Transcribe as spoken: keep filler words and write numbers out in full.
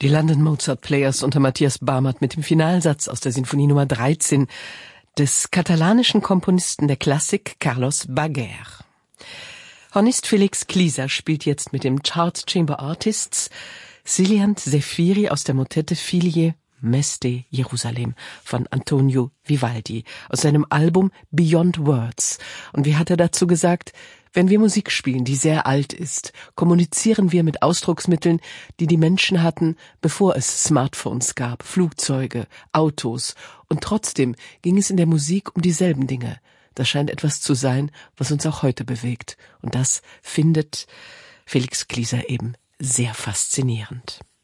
Die London Mozart Players unter Matthias Barmert mit dem Finalsatz aus der Sinfonie Nummer dreizehn des katalanischen Komponisten der Klassik Carlos Baguer. Hornist Felix Klieser spielt jetzt mit dem Charles Chamber Artists Siliant Zefiri aus der Motette Filie Meste Jerusalem von Antonio Vivaldi aus seinem Album Beyond Words. Und wie hat er dazu gesagt: Wenn wir Musik spielen, die sehr alt ist, kommunizieren wir mit Ausdrucksmitteln, die die Menschen hatten, bevor es Smartphones gab, Flugzeuge, Autos. Und trotzdem ging es in der Musik um dieselben Dinge. Das scheint etwas zu sein, was uns auch heute bewegt. Und das findet Felix Klieser eben sehr faszinierend.